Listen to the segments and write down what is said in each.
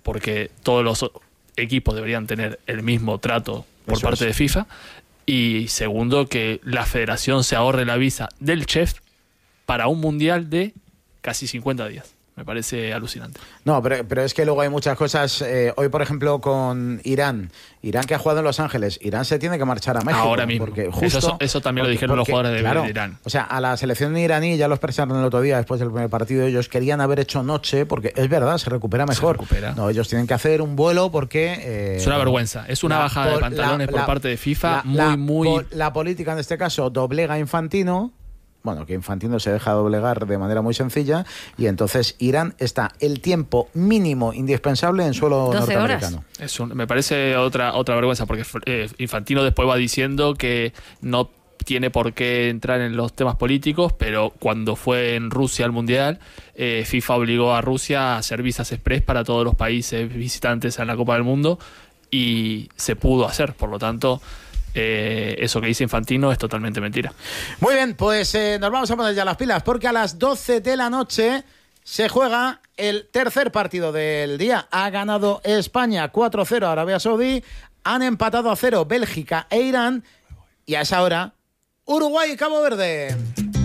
porque todos los equipos deberían tener el mismo trato por parte de FIFA. Y segundo, que la federación se ahorre la visa del chef para un mundial de casi 50 días. Me parece alucinante. No, pero es que luego hay muchas cosas. Hoy, por ejemplo, con Irán que ha jugado en Los Ángeles, Irán se tiene que marchar a México. Ahora mismo. Porque justo, eso también lo dijeron los jugadores de Irán. O sea, a la selección iraní, ya lo expresaron el otro día después del primer partido, ellos querían haber hecho noche, porque es verdad, se recupera mejor. No, ellos tienen que hacer un vuelo porque... es una vergüenza. Es una bajada de pantalones por parte de FIFA muy... La política, en este caso, doblega a Infantino. Bueno, que Infantino se deja doblegar de manera muy sencilla y entonces Irán está el tiempo mínimo indispensable en suelo 12 norteamericano. Me parece otra vergüenza, porque Infantino después va diciendo que no tiene por qué entrar en los temas políticos, pero cuando fue en Rusia al Mundial, FIFA obligó a Rusia a hacer visas express para todos los países visitantes a la Copa del Mundo y se pudo hacer, por lo tanto... eso que dice Infantino es totalmente mentira. Muy bien, pues nos vamos a poner ya las pilas, porque a las 12 de la noche se juega el tercer partido del día. Ha ganado España 4-0 a Arabia Saudí, han empatado a 0 Bélgica e Irán, y a esa hora Uruguay y Cabo Verde.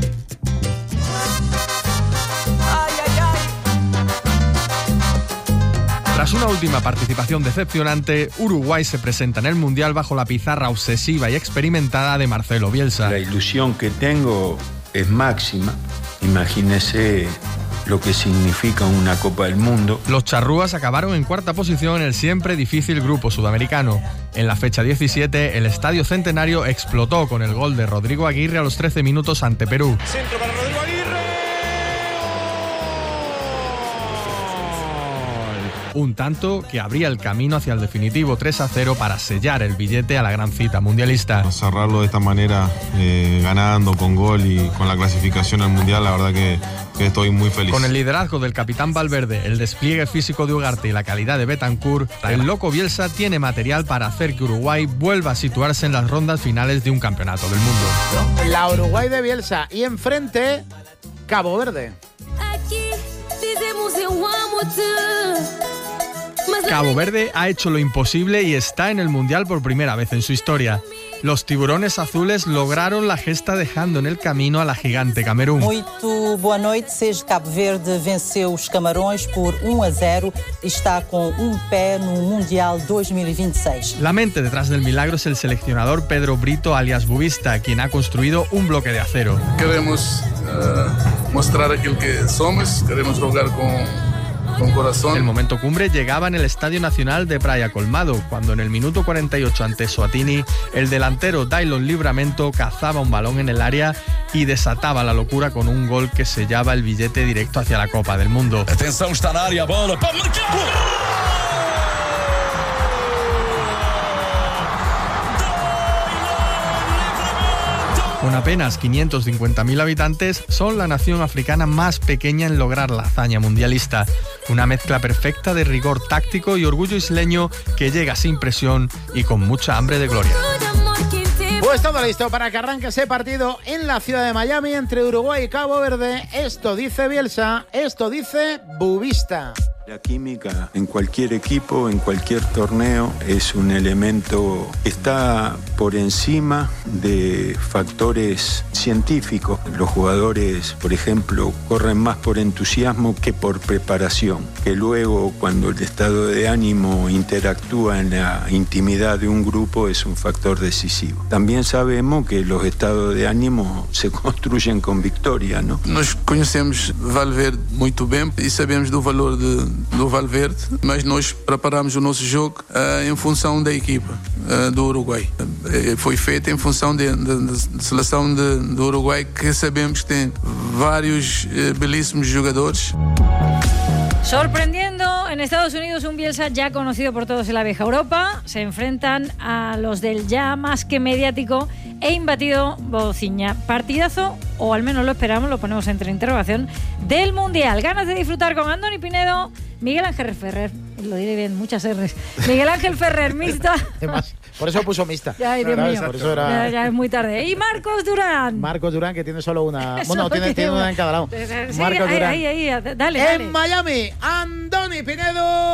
Tras una última participación decepcionante, Uruguay se presenta en el Mundial bajo la pizarra obsesiva y experimentada de Marcelo Bielsa. La ilusión que tengo es máxima. Imagínese lo que significa una Copa del Mundo. Los charrúas acabaron en cuarta posición en el siempre difícil grupo sudamericano. En la fecha 17, el Estadio Centenario explotó con el gol de Rodrigo Aguirre a los 13 minutos ante Perú. Centro para Rodrigo Aguirre. Un tanto que abría el camino hacia el definitivo 3-0 para sellar el billete a la gran cita mundialista. Cerrarlo de esta manera, ganando con gol y con la clasificación al Mundial, la verdad que estoy muy feliz. Con el liderazgo del capitán Valverde, el despliegue físico de Ugarte y la calidad de Betancur, el loco Bielsa tiene material para hacer que Uruguay vuelva a situarse en las rondas finales de un campeonato del mundo. La Uruguay de Bielsa y enfrente Cabo Verde. Cabo Verde ha hecho lo imposible y está en el Mundial por primera vez en su historia. Los tiburones azules lograron la gesta dejando en el camino a la gigante Camerún. Muito boa noite. Cabo Verde venceu os Camarões por 1-0 y está con un pé no Mundial 2026. La mente detrás del milagro es el seleccionador Pedro Brito, alias Bubista, quien ha construido un bloque de acero. Queremos mostrar aquilo que somos, queremos jugar con corazón. El momento cumbre llegaba en el Estadio Nacional de Praia Colmado, cuando en el minuto 48 ante Suatini, el delantero Dailon Livramento cazaba un balón en el área y desataba la locura con un gol que sellaba el billete directo hacia la Copa del Mundo. Atenção, está na área a bola para marcar. Con apenas 550.000 habitantes, son la nación africana más pequeña en lograr la hazaña mundialista. Una mezcla perfecta de rigor táctico y orgullo isleño que llega sin presión y con mucha hambre de gloria. Pues todo listo para que arranque ese partido en la ciudad de Miami entre Uruguay y Cabo Verde. Esto dice Bielsa, esto dice Bubista. La química en cualquier equipo, en cualquier torneo, es un elemento que está por encima de factores científicos. Los jugadores, por ejemplo, corren más por entusiasmo que por preparación, que luego cuando el estado de ánimo interactúa en la intimidad de un grupo es un factor decisivo. También sabemos que los estados de ánimo se construyen con victoria, ¿no? Nós conhecemos Valverde muito bem e sabemos do valor do Valverde, mas nós preparamos o nosso jogo em função da equipa do Uruguai. Foi feito em função da seleção do Uruguai, que sabemos que tem vários belíssimos jogadores. Sorprendiendo en Estados Unidos, un Bielsa ya conocido por todos en la vieja Europa. Se enfrentan a los del ya más que mediático e imbatido Bociña. Partidazo, o al menos lo esperamos, lo ponemos entre interrogación, del Mundial. Ganas de disfrutar con Andoni Pinedo, Miguel Ángel Ferrer, lo diré bien, muchas R's. Miguel Ángel Ferrer, mixta. Además, por eso puso mixta. Ay, Dios mío. Por eso era... ya es muy tarde. Y Marcos Durán. Marcos Durán, que tiene solo una... Bueno, tiene una en cada lado. Sí, Marcos Durán. Ahí, dale. En Miami, Andoni Pinedo.